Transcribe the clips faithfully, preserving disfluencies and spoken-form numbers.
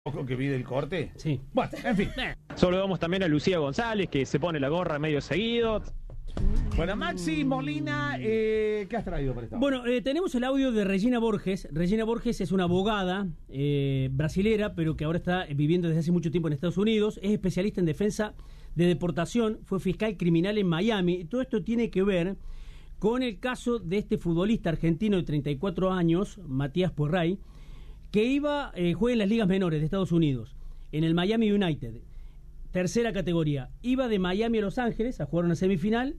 Que vi del corte. Sí. Bueno, en fin. Saludamos también a Lucía González, que se pone la gorra medio seguido. Bueno, Maxi Molina, eh, ¿qué has traído para esto? Bueno, eh, tenemos el audio de Regina Borges. Regina Borges es una abogada eh, brasilera, pero que ahora está viviendo desde hace mucho tiempo en Estados Unidos. Es especialista en defensa de deportación, fue fiscal criminal en Miami. Todo esto tiene que ver con el caso de este futbolista argentino de treinta y cuatro años, Matías Puerray, que iba, eh, juega en las ligas menores de Estados Unidos, en el Miami United, tercera categoría. Iba de Miami a Los Ángeles a jugar una semifinal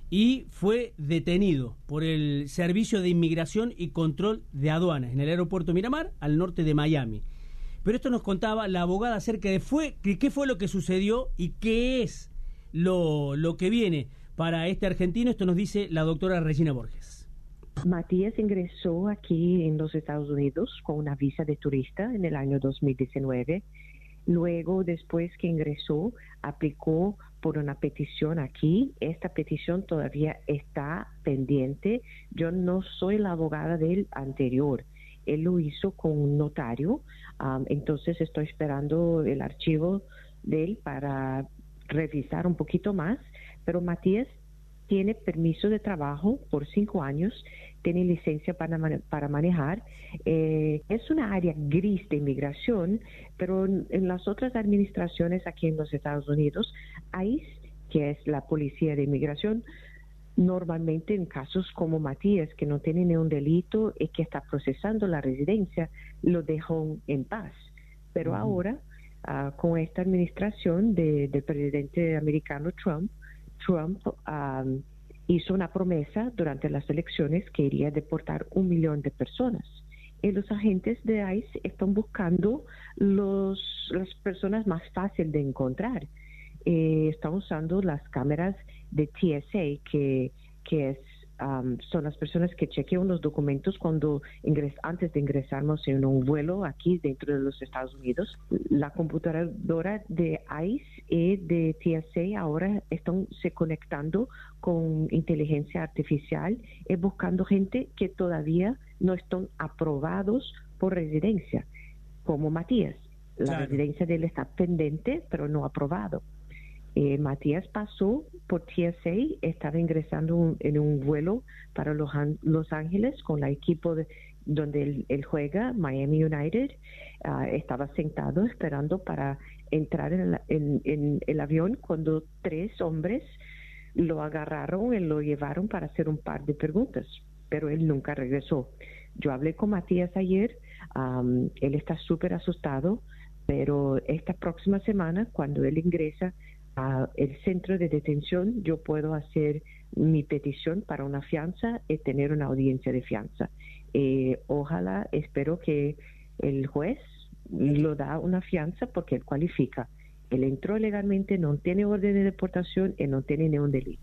y fue detenido por el Servicio de Inmigración y Control de Aduanas en el aeropuerto Miramar, al norte de Miami. Pero esto nos contaba la abogada acerca de fue, qué fue lo que sucedió y qué es lo, lo que viene para este argentino. Esto nos dice la doctora Regina Borges. Matías ingresó aquí en los Estados Unidos con una visa de turista en el año dos mil diecinueve. Luego, después que ingresó, aplicó por una petición aquí. Esta petición todavía está pendiente. Yo no soy la abogada del anterior. Él lo hizo con un notario. Um, entonces, estoy esperando el archivo de él para revisar un poquito más. Pero Matías tiene permiso de trabajo por cinco años, tiene licencia para, man- para manejar. Eh, es una área gris de inmigración, pero en, en las otras administraciones aquí en los Estados Unidos, I C E, que es la policía de inmigración, normalmente en casos como Matías, que no tiene ningún delito y que está procesando la residencia, lo dejó en paz. Pero uh-huh. ahora, uh, con esta administración de, del presidente americano Trump, Trump um, hizo una promesa durante las elecciones que iría a deportar un millón de personas. Y los agentes de I C E están buscando los, las personas más fáciles de encontrar. Eh, están usando las cámaras de T S A, que, que es, um, son las personas que chequean los documentos cuando ingres, antes de ingresarnos en un vuelo aquí dentro de los Estados Unidos. La computadora de I C E y de T S A ahora están se conectando con inteligencia artificial y buscando gente que todavía no están aprobados por residencia, como Matías. La claro. residencia de él está pendiente, pero no aprobado. Eh, Matías pasó por T S A, estaba ingresando un, en un vuelo para Los, Los Ángeles con el equipo de, donde él, él juega, Miami United. Uh, estaba sentado esperando para entrar en, la, en, en el avión cuando tres hombres lo agarraron y lo llevaron para hacer un par de preguntas, pero él nunca regresó. Yo hablé con Matías ayer, um, él está súper asustado, pero esta próxima semana, cuando él ingresa al centro de detención, yo puedo hacer mi petición para una fianza y tener una audiencia de fianza. Eh, ojalá, espero que el juez lo da una fianza porque él cualifica. Él entró legalmente, no tiene orden de deportación y no tiene ningún delito.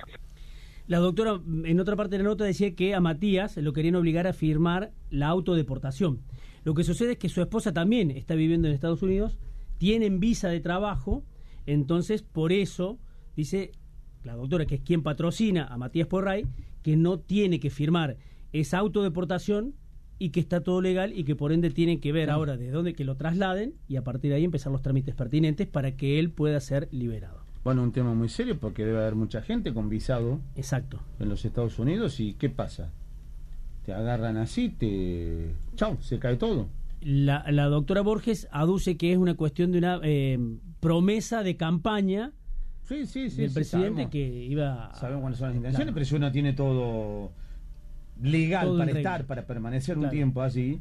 La doctora, en otra parte de la nota, decía que a Matías lo querían obligar a firmar la autodeportación. Lo que sucede es que su esposa también está viviendo en Estados Unidos, tienen visa de trabajo. Entonces, por eso, dice la doctora, que es quien patrocina a Matías Puerray, que no tiene que firmar esa autodeportación y que está todo legal y que por ende tienen que ver ahora de dónde que lo trasladen y a partir de ahí empezar los trámites pertinentes para que él pueda ser liberado. Bueno, un tema muy serio porque debe haber mucha gente con visado. Exacto. En los Estados Unidos. ¿Y qué pasa? Te agarran así, te... chau, se cae todo. La, la doctora Borges aduce que es una cuestión de una eh, promesa de campaña sí, sí, sí, del sí, presidente sabemos, que iba... Sabemos cuáles son las intenciones, claro. Pero si uno tiene todo legal todo para estar, regla. para permanecer claro. un tiempo así,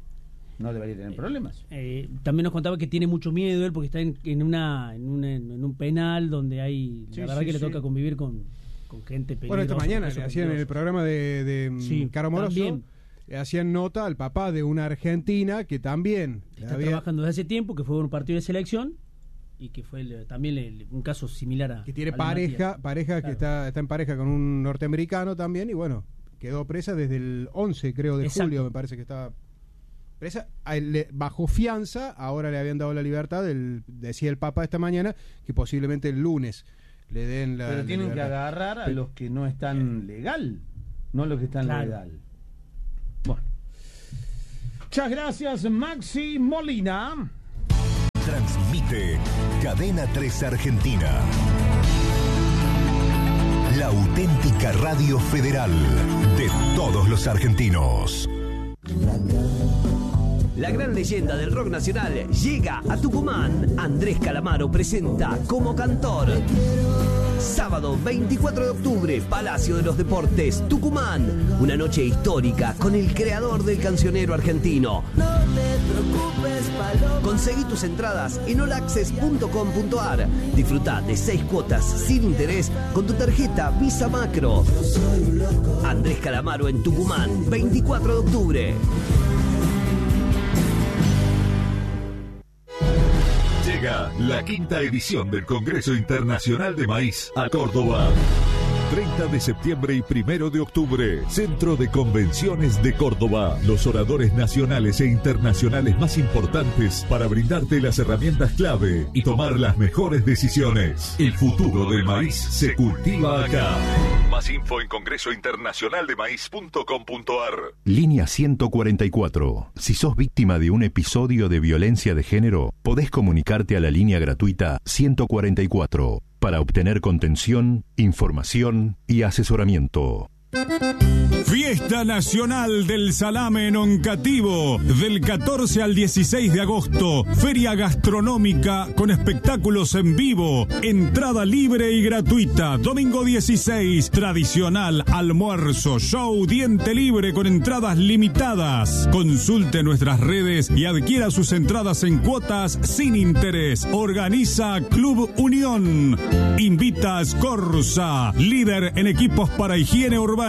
no debería tener problemas. Eh, eh, también nos contaba que tiene mucho miedo él porque está en, en, una, en, una, en un penal donde hay... Sí, la verdad sí, que sí. le toca convivir con, con gente peligrosa. Bueno, esta mañana le hacían en el programa de, de sí, Caro Moroso... También. Hacían nota al papá de una argentina que también está había... trabajando desde hace tiempo, que fue un partido de selección y que fue el, también el, un caso similar a que tiene pareja pareja claro. que está está en pareja con un norteamericano también y bueno, quedó presa desde el once creo de Exacto. julio, me parece que estaba presa bajo fianza. Ahora le habían dado la libertad, el, decía el papá esta mañana que posiblemente el lunes le den la pero tienen la que agarrar a los que no están legal, no a los que están claro. legal. Bueno, muchas gracias, Maxi Molina. Cadena tres Argentina. La auténtica radio federal de todos los argentinos. La gran leyenda del rock nacional llega a Tucumán. Andrés Calamaro presenta como cantor. Sábado veinticuatro de octubre, Palacio de los Deportes, Tucumán. Una noche histórica con el creador del cancionero argentino. No te preocupes, Paloma. Conseguí tus entradas en all access punto com punto a r. Disfruta de seis cuotas sin interés con tu tarjeta Visa Macro. Andrés Calamaro en Tucumán, veinticuatro de octubre. Llega la quinta edición del Congreso Internacional de Maíz a Córdoba. treinta de septiembre y primero de octubre, Centro de Convenciones de Córdoba. Los oradores nacionales e internacionales más importantes para brindarte las herramientas clave y tomar las mejores decisiones. El futuro del maíz se cultiva acá. Más info en congreso internacional de maíz punto com punto a r. Línea ciento cuarenta y cuatro. Si sos víctima de un episodio de violencia de género, podés comunicarte a la línea gratuita ciento cuarenta y cuatro para obtener contención, información y asesoramiento. Fiesta Nacional del Salame en Oncativo, del catorce al dieciséis de agosto. Feria gastronómica con espectáculos en vivo. Entrada libre y gratuita. Domingo dieciséis, tradicional almuerzo, show, diente libre con entradas limitadas. Consulte nuestras redes y adquiera sus entradas en cuotas sin interés. Organiza Club Unión. Invita Scorza, líder en equipos para higiene urbana.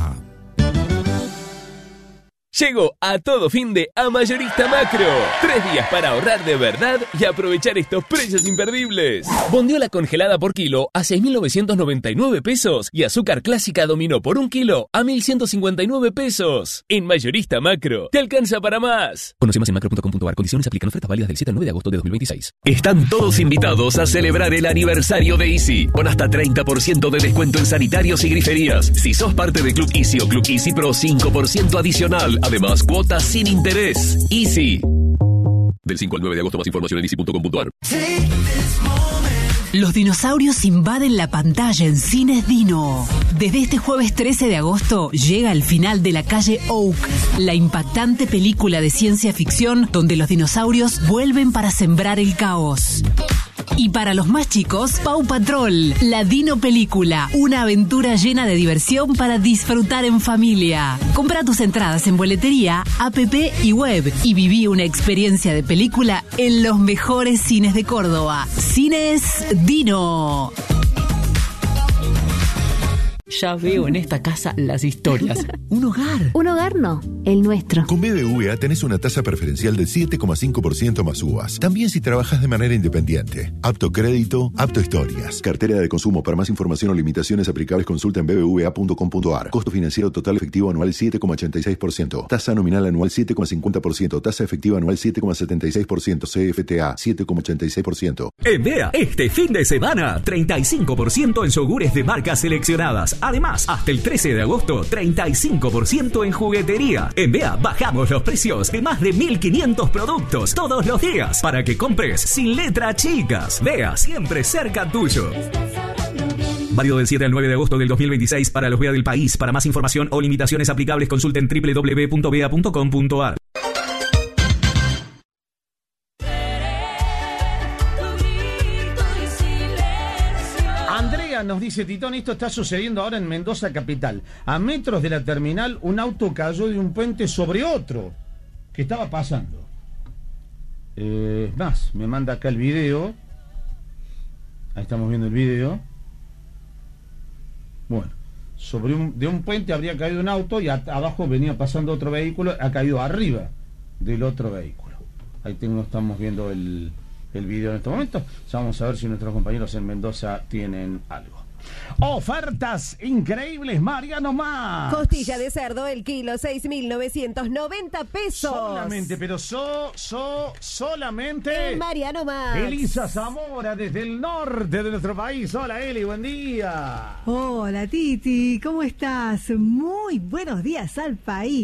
Llegó a todo fin de a Mayorista Macro. Tres días para ahorrar de verdad y aprovechar estos precios imperdibles. Bondiola congelada por kilo a seis mil novecientos noventa y nueve pesos y azúcar clásica dominó por un kilo a mil ciento cincuenta y nueve pesos. En Mayorista Macro, te alcanza para más. Conoce más en macro punto com punto a r. Condiciones aplican. Ofertas válidas del siete al nueve de agosto de dos mil veintiséis. Están todos invitados a celebrar el aniversario de Easy con hasta treinta por ciento de descuento en sanitarios y griferías. Si sos parte de Club Easy o Club Easy Pro, cinco por ciento adicional. Además, cuotas sin interés. Easy. Del cinco al nueve de agosto, más información en easy punto com punto a r. Los dinosaurios invaden la pantalla en Cines Dino. Desde este jueves trece de agosto llega el final de La Calle Oak, la impactante película de ciencia ficción donde los dinosaurios vuelven para sembrar el caos. Y para los más chicos, Paw Patrol, la Dino Película, una aventura llena de diversión para disfrutar en familia. Compra tus entradas en boletería, app y web y viví una experiencia de película en los mejores cines de Córdoba. Cines Dino. Ya veo en esta casa las historias. Un hogar. Un hogar no, el nuestro. Con B B V A tenés una tasa preferencial del siete coma cinco por ciento más U V As. También si trabajas de manera independiente. Apto crédito, apto historias. Cartera de consumo. Para más información o limitaciones aplicables consulta en b b v a punto com punto a r. Costo financiero total efectivo anual siete coma ochenta y seis por ciento. Tasa nominal anual siete coma cincuenta por ciento. Tasa efectiva anual siete coma setenta y seis por ciento. C F T A siete coma ochenta y seis por ciento. En B E A, este fin de semana, treinta y cinco por ciento en yogures de marcas seleccionadas. Además, hasta el trece de agosto, treinta y cinco por ciento en juguetería. En B E A bajamos los precios de más de mil quinientos productos todos los días para que compres sin letra chicas. B E A, siempre cerca tuyo. Válido del siete al nueve de agosto del dos mil veintiséis para los B E A del país. Para más información o limitaciones aplicables consulten doble u doble u doble u punto b e a punto com punto a r. Nos dice Titón, esto está sucediendo ahora en Mendoza capital. A metros de la terminal, un auto cayó de un puente sobre otro que estaba pasando. Eh, más, me manda acá el video. Ahí estamos viendo el video. Bueno, sobre un, de un puente habría caído un auto y a, abajo venía pasando otro vehículo, ha caído arriba del otro vehículo. Ahí tengo, estamos viendo el... el video en este momento. Vamos a ver si nuestros compañeros en Mendoza tienen algo. Ofertas increíbles, Mariano Más. Costilla de cerdo, el kilo, seis mil novecientos noventa pesos. Solamente, pero so, so, solamente. El Mariano Más. Elisa Zamora, desde el norte de nuestro país. Hola, Eli, buen día. Hola, Titi, ¿cómo estás? Muy buenos días al país.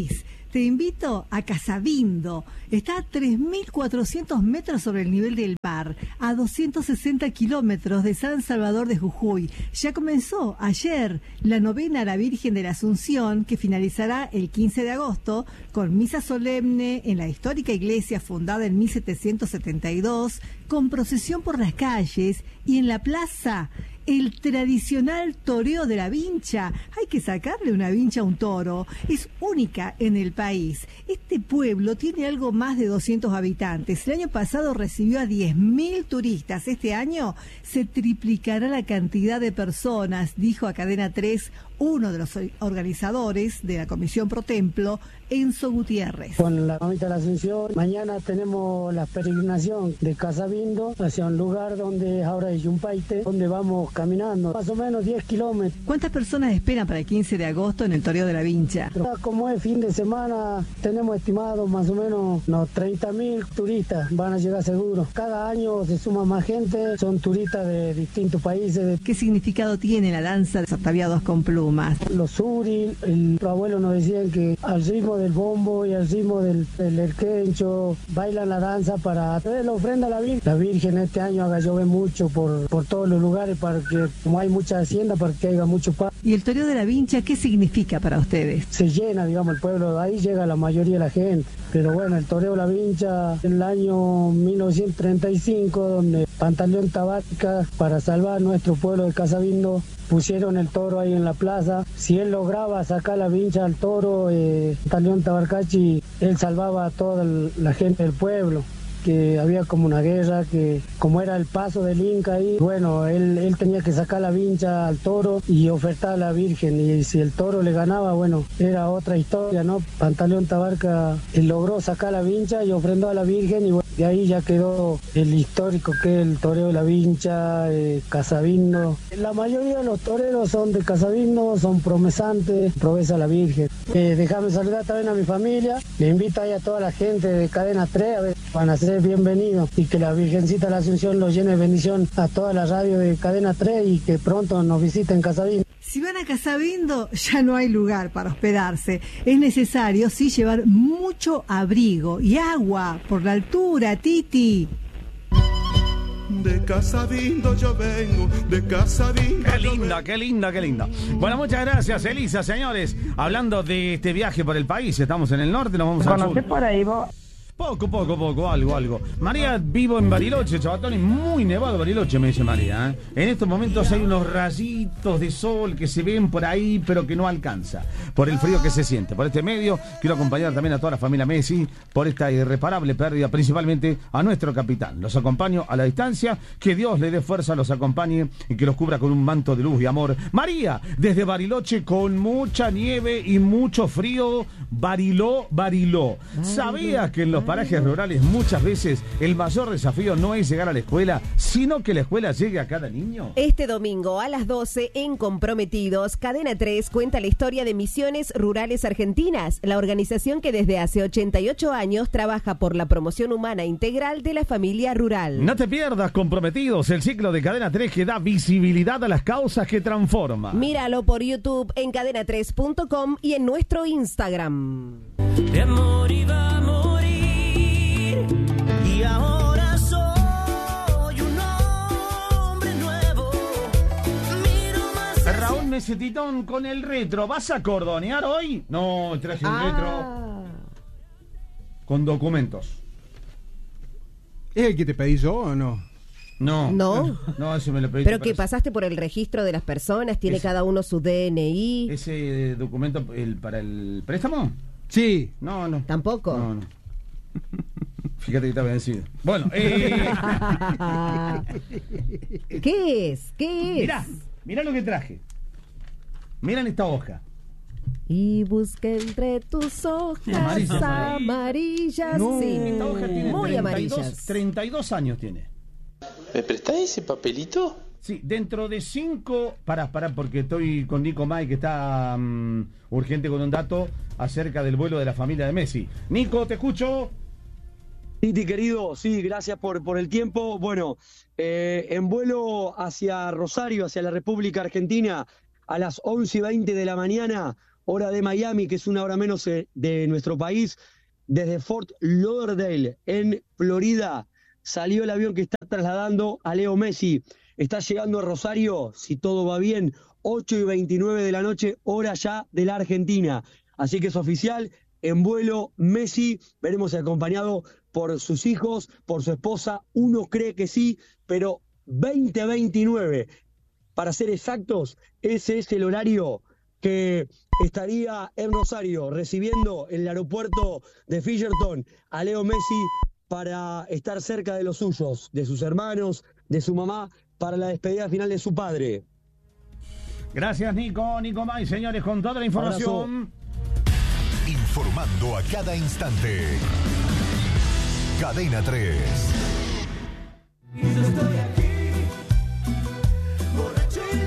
te invito a Casabindo. Está a tres mil cuatrocientos metros sobre el nivel del mar, a doscientos sesenta kilómetros de San Salvador de Jujuy. Ya comenzó ayer la novena a la Virgen de la Asunción, que finalizará el quince de agosto con misa solemne en la histórica iglesia fundada en mil setecientos setenta y dos, con procesión por las calles y en la plaza el tradicional toreo de la vincha. Hay que sacarle una vincha a un toro. Es única en el país. Este pueblo tiene algo más de doscientos habitantes. El año pasado recibió a diez mil turistas. Este año se triplicará la cantidad de personas, dijo a Cadena tres uno de los organizadores de la Comisión Pro Templo, Enzo Gutiérrez. Con la Mamita de la Asunción, mañana tenemos la peregrinación de Casabindo hacia un lugar donde ahora es Yumpaite, donde vamos caminando, más o menos diez kilómetros. ¿Cuántas personas esperan para el quince de agosto en el Toreo de la Vincha? Como es fin de semana, tenemos estimado más o menos unos treinta mil turistas, van a llegar seguro. Cada año se suma más gente, son turistas de distintos países. ¿Qué significado tiene la danza de ataviados con plumas? Los suri, el abuelo nos decían que al ritmo del bombo y al ritmo del, del erquencho bailan la danza para hacer la ofrenda a la Virgen. La Virgen este año haga llover mucho por, por todos los lugares, para que, como hay mucha hacienda, para que haya mucho paz. ¿Y el Toreo de la Vincha qué significa para ustedes? Se llena, digamos, el pueblo, ahí llega la mayoría de la gente. Pero bueno, el Toreo de la Vincha en el año mil novecientos treinta y cinco, donde Pantaleón Tabarca, para salvar nuestro pueblo de Casabindo, pusieron el toro ahí en la plaza. Si él lograba sacar la vincha al toro, eh, Pantaleón Tabarcachi, él salvaba a toda la gente del pueblo, que había como una guerra, que como era el paso del Inca ahí, bueno, él, él tenía que sacar la vincha al toro y ofertar a la Virgen, y si el toro le ganaba, bueno, era otra historia, ¿no? Pantaleón Tabarca él logró sacar la vincha y ofrendó a la Virgen, y bueno, de ahí ya quedó el histórico que es el toreo de la Vincha, eh, Casabindo. La mayoría de los toreros son de Casabindo, son promesantes, proveza a la Virgen. Eh, déjame saludar también a mi familia, le invito ahí a toda la gente de Cadena tres, a ver, van a ser bienvenidos, y que la Virgencita de la Asunción los llene de bendición a toda la radio de Cadena tres y que pronto nos visiten Casabindo. Si van a Casabindo, ya no hay lugar para hospedarse. Es necesario, sí, llevar mucho abrigo y agua por la altura, Titi. De Casabindo yo vengo, de Casabindo. Qué linda, qué linda, qué linda. Bueno, muchas gracias, Elisa, señores. Hablando de este viaje por el país, estamos en el norte, nos vamos al sur. ¿Conoces por ahí vos? Poco, poco, poco, algo, algo. María, vivo en Bariloche, Chabatón, y muy nevado Bariloche, me dice María. ¿eh? En estos momentos hay unos rayitos de sol que se ven por ahí, pero que no alcanza. Por el frío que se siente. Por este medio, quiero acompañar también a toda la familia Messi por esta irreparable pérdida, principalmente a nuestro capitán. Los acompaño a la distancia, que Dios le dé fuerza, los acompañe y que los cubra con un manto de luz y amor. María, desde Bariloche, con mucha nieve y mucho frío, Bariló, Bariló. ¿Sabías que en los parajes rurales muchas veces el mayor desafío no es llegar a la escuela, sino que la escuela llegue a cada niño? Este domingo a las doce en Comprometidos, Cadena tres cuenta la historia de Misiones Rurales Argentinas, la organización que desde hace ochenta y ocho años trabaja por la promoción humana integral de la familia rural. No te pierdas Comprometidos, el ciclo de Cadena tres que da visibilidad a las causas que transforma. Míralo por YouTube en cadena tres punto com y en nuestro Instagram. De amor iba a morir y ahora soy un hombre nuevo. Miro más. Raúl Mesetitón con el retro. ¿Vas a cordonear hoy? No, traje un Ah. retro con documentos. ¿Es el que te pedí yo o no? No. No. No, ese me lo pedí. Pero que pasaste por el registro de las personas, tiene Ese- cada uno su D N I. ¿Ese documento el, para el préstamo? Sí. No, no. ¿Tampoco? No, no. Fíjate que está vencido. Bueno, eh... ¿Qué es? ¿Qué es? Mirá, mirá lo que traje. Miren esta hoja. Y busqué entre tus hojas Amarillas. amarillas, No, sí, esta hoja tiene muy treinta y dos, amarillas. treinta y dos años tiene. ¿Me prestás ese papelito? Sí, dentro de cinco... Pará, pará, porque estoy con Nico May, que está um, urgente con un dato acerca del vuelo de la familia de Messi. Nico, te escucho. Titi, querido, sí, gracias por, por el tiempo. Bueno, eh, en vuelo hacia Rosario, hacia la República Argentina, a las once y veinte de la mañana, hora de Miami, que es una hora menos eh, de nuestro país, desde Fort Lauderdale, en Florida, salió el avión que está trasladando a Leo Messi. Está llegando a Rosario, si todo va bien, ocho y veintinueve de la noche, hora ya de la Argentina. Así que es oficial, en vuelo Messi, veremos si acompañado por sus hijos, por su esposa, uno cree que sí, pero veinte veintinueve, para ser exactos, ese es el horario que estaría en Rosario recibiendo en el aeropuerto de Fisherton a Leo Messi para estar cerca de los suyos, de sus hermanos, de su mamá, para la despedida final de su padre. Gracias, Nico. Nico May, señores, con toda la información. Abrazo. Informando a cada instante. Cadena tres. Y yo estoy aquí, borracho y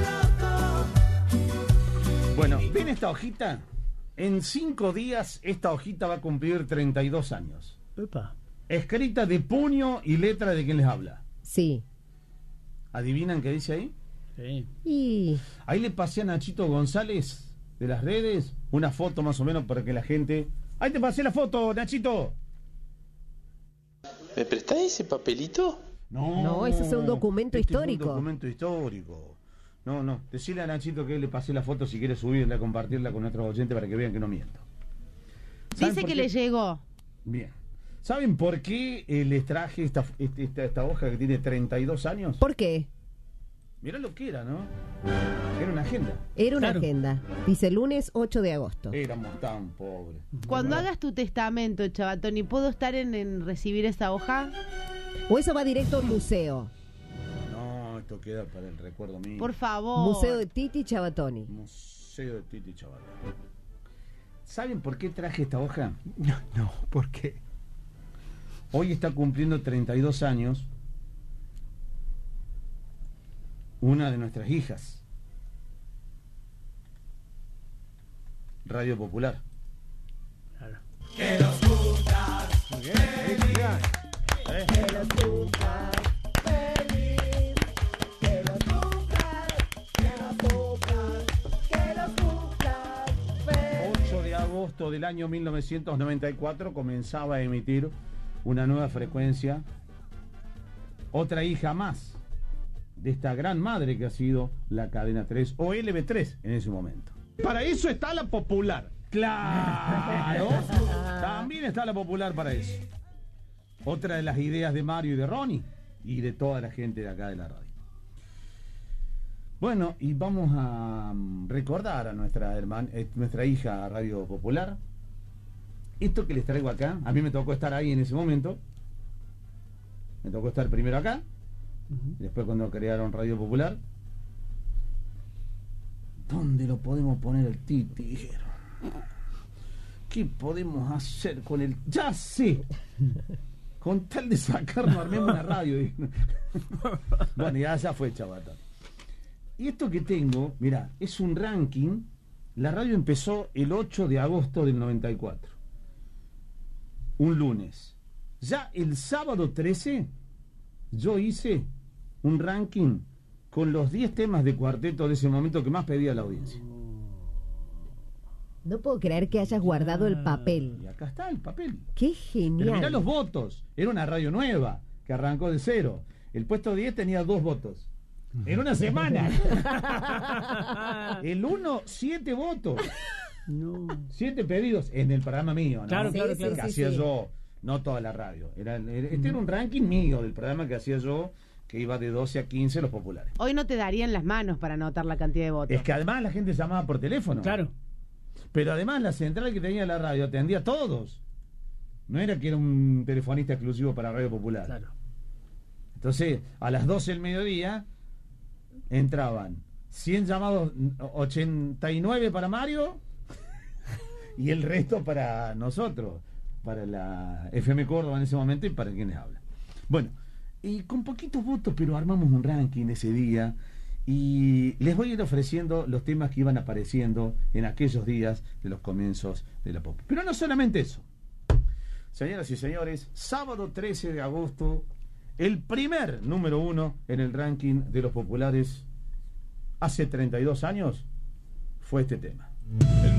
loco. Bueno, ¿ven esta hojita? En cinco días esta hojita va a cumplir treinta y dos años. Epa. Escrita de puño y letra de quien les habla. Sí. ¿Adivinan qué dice ahí? Sí. Y... Ahí le pasé a Nachito González de las redes una foto más o menos para que la gente... ¡Ahí te pasé la foto, Nachito! ¿Me prestás ese papelito? No, No, eso es un documento este histórico. Es un documento histórico. No, no. Decirle a Nachito que le pasé la foto si quiere subirla, compartirla con nuestros oyentes para que vean que no miento. Dice que le llegó. Bien. ¿Saben por qué eh, les traje esta, esta, esta hoja que tiene treinta y dos años? ¿Por qué? Mirá lo que era, ¿no? Era una agenda. Era una Claro. agenda. Dice lunes ocho de agosto. Éramos tan pobres. Cuando Bueno, hagas tu testamento, Chabatoni, ¿puedo estar en, en recibir esa hoja? O eso va directo al museo. No, esto queda para el recuerdo mío. Por favor. Museo de Titi Chabatoni. Museo de Titi Chaval. ¿Saben por qué traje esta hoja? No, no, ¿por qué? Hoy está cumpliendo treinta y dos años una de nuestras hijas. Radio Popular. Claro. Que los cumplas Muy bien, ahí está. ¿Eh? que los cumplas feliz, que los cumplas, que los cumplas, que los cumplas feliz. ocho de agosto del año mil novecientos noventa y cuatro comenzaba a emitir una nueva frecuencia, otra hija más de esta gran madre que ha sido la Cadena tres o L B tres en ese momento. Para eso está la Popular. Claro, también está la Popular para eso. Otra de las ideas de Mario y de Ronnie y de toda la gente de acá de la radio. Bueno, y vamos a recordar a nuestra hermana, nuestra hija Radio Popular. Esto que les traigo acá, a mí me tocó estar ahí en ese momento. Me tocó estar primero acá, uh-huh. Después cuando crearon Radio Popular. ¿Dónde lo podemos poner el Titi? Dijeron. ¿Qué podemos hacer con el...? ¡Ya sé! Con tal de sacarnos, armemos una radio. Bueno, ya, ya fue, chavata. Y esto que tengo, mira, es un ranking. La radio empezó el ocho de agosto del noventa y cuatro. Un lunes. Ya el sábado trece, yo hice un ranking con los diez temas de cuarteto de ese momento que más pedía la audiencia. No puedo creer que hayas guardado el papel. Y acá está el papel. Qué Pero mirá genial. los votos. Era una radio nueva que arrancó de cero. El puesto diez tenía dos votos. En una semana. El uno, siete votos. No. Siete pedidos en el programa mío, ¿no? Claro, Sí, claro, sí, claro. Que sí, hacía sí. yo, no toda la radio. Era, era- este era un ranking mío del programa que hacía yo, que iba de doce a quince los populares. Hoy no te darían las manos para anotar la cantidad de votos. Es que además la gente llamaba por teléfono. Claro. Pero además la central que tenía la radio atendía a todos. No era que era un telefonista exclusivo para Radio Popular. Claro. Entonces, a las doce del mediodía entraban cien llamados, ochenta y nueve para Mario y el resto para nosotros, para la F M Córdoba en ese momento y para quienes hablan. Bueno, y con poquitos votos, pero armamos un ranking ese día y les voy a ir ofreciendo los temas que iban apareciendo en aquellos días de los comienzos de la pop. Pero no solamente eso. Señoras y señores, sábado trece de agosto, el primer número uno en el ranking de los populares hace treinta y dos años fue este tema. El